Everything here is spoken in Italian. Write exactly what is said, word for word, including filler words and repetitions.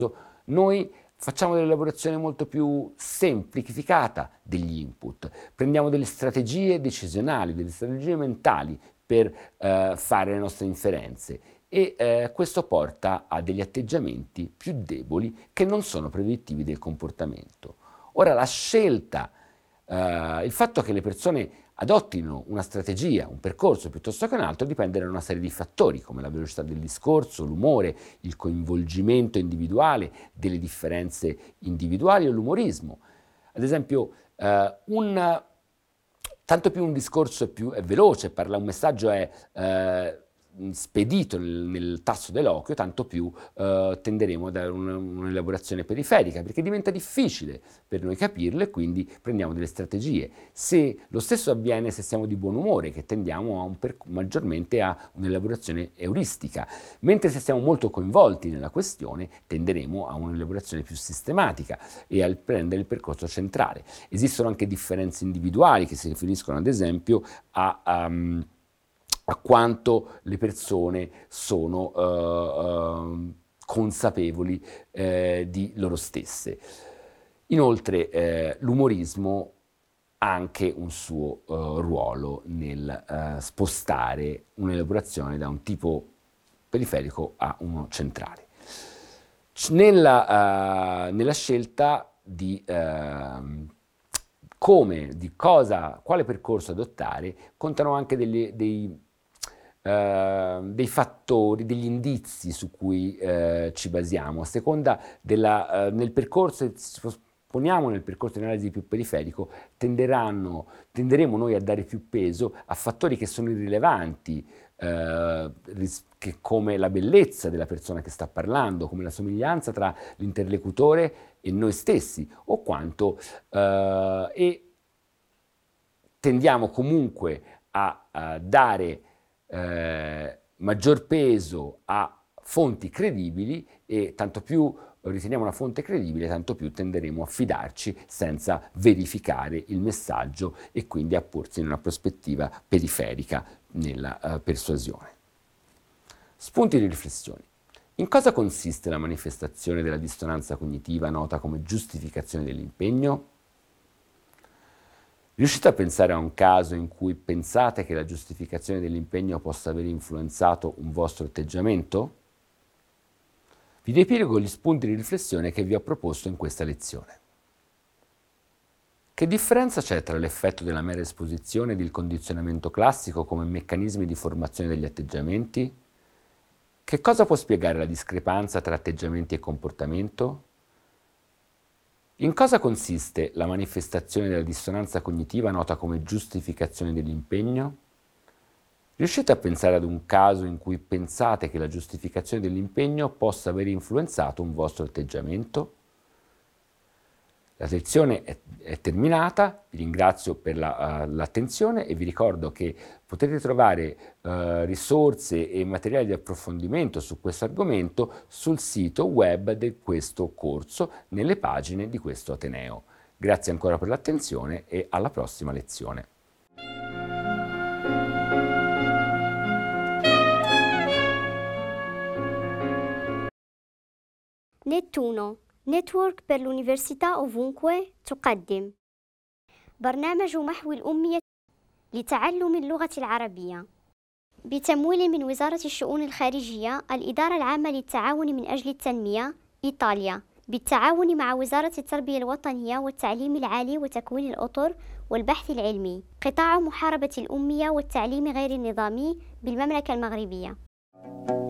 Noi facciamo dell'elaborazione molto più semplificata degli input, prendiamo delle strategie decisionali, delle strategie mentali per eh, fare le nostre inferenze e eh, questo porta a degli atteggiamenti più deboli che non sono predittivi del comportamento. Ora la scelta, eh, il fatto che le persone adottino una strategia, un percorso piuttosto che un altro, dipende da una serie di fattori come la velocità del discorso, l'umore, il coinvolgimento individuale delle differenze individuali o l'umorismo. Ad esempio, eh, un, tanto più un discorso è, più, è veloce, parla, un messaggio è eh, spedito nel, nel tasso d'eloquio, tanto più eh, tenderemo a dare un'elaborazione periferica, perché diventa difficile per noi capirlo e quindi prendiamo delle strategie. Se lo stesso avviene se siamo di buon umore, che tendiamo a un maggiormente a un'elaborazione euristica, mentre se siamo molto coinvolti nella questione tenderemo a un'elaborazione più sistematica e a prendere il percorso centrale. Esistono anche differenze individuali che si riferiscono ad esempio a um, a quanto le persone sono uh, uh, consapevoli eh, di loro stesse. Inoltre eh, l'umorismo ha anche un suo uh, ruolo nel uh, spostare un'elaborazione da un tipo periferico a uno centrale. Nella, uh, nella scelta di uh, come, di cosa, quale percorso adottare, contano anche delle, dei Uh, dei fattori, degli indizi su cui uh, ci basiamo. A seconda della, uh, nel percorso, se poniamo nel percorso di analisi più periferico, tenderanno, tenderemo noi a dare più peso a fattori che sono irrilevanti, uh, che come la bellezza della persona che sta parlando, come la somiglianza tra l'interlocutore e noi stessi, o quanto, uh, e tendiamo comunque a, a dare Eh, maggior peso a fonti credibili e tanto più riteniamo una fonte credibile, tanto più tenderemo a fidarci senza verificare il messaggio e quindi a porsi in una prospettiva periferica nella uh, persuasione. Spunti di riflessione. In cosa consiste la manifestazione della dissonanza cognitiva nota come giustificazione dell'impegno? Riuscite a pensare a un caso in cui pensate che la giustificazione dell'impegno possa aver influenzato un vostro atteggiamento? Vi ripiego gli spunti di riflessione che vi ho proposto in questa lezione. Che differenza c'è tra l'effetto della mera esposizione ed il condizionamento classico come meccanismi di formazione degli atteggiamenti? Che cosa può spiegare la discrepanza tra atteggiamenti e comportamento? In cosa consiste la manifestazione della dissonanza cognitiva nota come giustificazione dell'impegno? Riuscite a pensare ad un caso in cui pensate che la giustificazione dell'impegno possa aver influenzato un vostro atteggiamento? La lezione è, è terminata, vi ringrazio per la, uh, l'attenzione e vi ricordo che potete trovare uh, risorse e materiali di approfondimento su questo argomento sul sito web di questo corso, nelle pagine di questo Ateneo. Grazie ancora per l'attenzione e alla prossima lezione. نتونو نتورك per l'Università ovunque تقدم برنامج محو الأمية لتعلم اللغة العربية بتمويل من وزارة الشؤون الخارجية، الإدارة العامة للتعاون من أجل التنمية، إيطاليا، بالتعاون مع وزارة التربية الوطنية والتعليم العالي وتكوين الأطر والبحث العلمي، قطاع محاربة الأمية والتعليم غير النظامي بالمملكة المغربية.